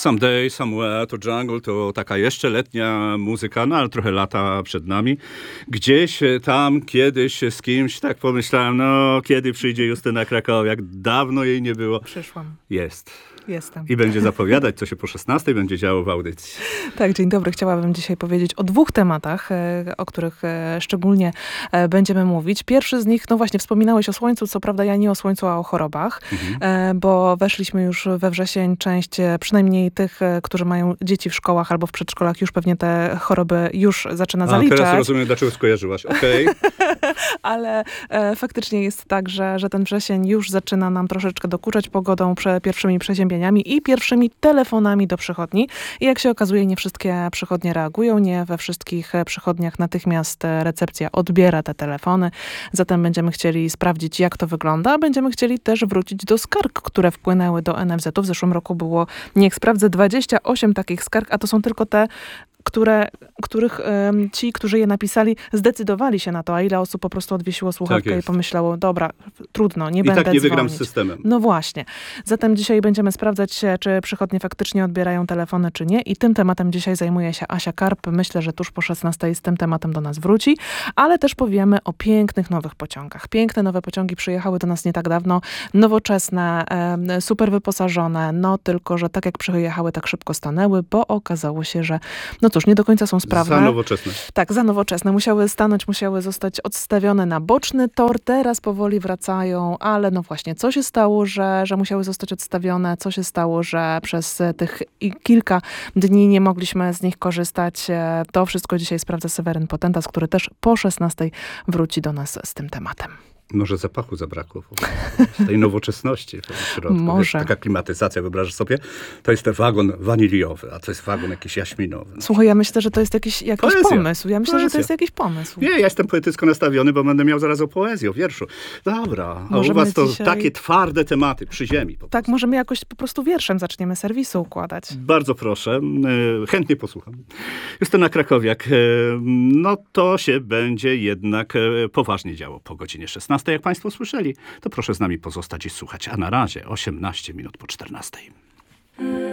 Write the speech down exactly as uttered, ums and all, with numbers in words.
Someday, Somewhere to Jungle to taka jeszcze letnia muzyka, no ale trochę lata przed nami. Gdzieś tam, kiedyś z kimś tak pomyślałem, no kiedy przyjdzie Justyna Krakowiak, dawno jej nie było. Przyszłam. Jest. Jestem. I będzie zapowiadać, co się po szesnastej będzie działo w audycji. Tak, dzień dobry. Chciałabym dzisiaj powiedzieć o dwóch tematach, o których szczególnie będziemy mówić. Pierwszy z nich, no właśnie wspominałeś o słońcu, co prawda ja nie o słońcu, a o chorobach, mhm. bo weszliśmy już we wrzesień, część przynajmniej tych, którzy mają dzieci w szkołach albo w przedszkolach, już pewnie te choroby już zaczyna a, zaliczać. Teraz rozumiem, dlaczego skojarzyłaś. Okej. Okay. Ale e, faktycznie jest tak, że, że ten wrzesień już zaczyna nam troszeczkę dokuczać pogodą, prze, pierwszymi przeziębieniami i pierwszymi telefonami do przychodni. I jak się okazuje, nie wszystkie przychodnie reagują, nie we wszystkich przychodniach natychmiast recepcja odbiera te telefony. Zatem będziemy chcieli sprawdzić, jak to wygląda. Będziemy chcieli też wrócić do skarg, które wpłynęły do N F Z-u. W zeszłym roku było, niech sprawdzę, dwadzieścia osiem takich skarg, a to są tylko te, które, których um, ci, którzy je napisali, zdecydowali się na to, a ile osób po prostu odwiesiło słuchawkę tak i pomyślało, dobra, trudno, nie I będę tak nie dzwonić. wygram z systemem. No właśnie. Zatem dzisiaj będziemy sprawdzać, czy przychodnie faktycznie odbierają telefony, czy nie. I tym tematem dzisiaj zajmuje się Asia Karp. Myślę, że tuż po szesnastej z tym tematem do nas wróci, ale też powiemy o pięknych nowych pociągach. Piękne nowe pociągi przyjechały do nas nie tak dawno, nowoczesne, e, super wyposażone, no tylko, że tak jak przyjechały, tak szybko stanęły, bo okazało się, że no cóż, nie do końca są sprawne. Za nowoczesne. Tak, za nowoczesne. Musiały stanąć, musiały zostać odstawione na boczny tor. Teraz powoli wracają, ale no właśnie, co się stało, że, że musiały zostać odstawione? Co się stało, że przez tych kilka dni nie mogliśmy z nich korzystać? To wszystko dzisiaj sprawdza Seweryn Potentas, który też po szesnastej wróci do nas z tym tematem. Może zapachu zabrakło z tej nowoczesności w środku. Może. Wiesz, taka klimatyzacja, wyobrażasz sobie, to jest ten wagon waniliowy, a to jest wagon jakiś jaśminowy. Słuchaj, ja myślę, że to jest jakiś, jakiś pomysł. Ja myślę, Poezja. że to jest jakiś pomysł. Nie, ja jestem poetycko nastawiony, bo będę miał zaraz o poezji, o wierszu. Dobra, a możemy u was to dzisiaj... takie twarde tematy przy ziemi. Po tak, możemy jakoś po prostu wierszem zaczniemy serwisu układać. Bardzo proszę, chętnie posłucham. Justyna Krakowiak, no to się będzie jednak poważnie działo po godzinie szesnastej. Jak państwo słyszeli, to proszę z nami pozostać i słuchać. A na razie osiemnaście minut po czternastej.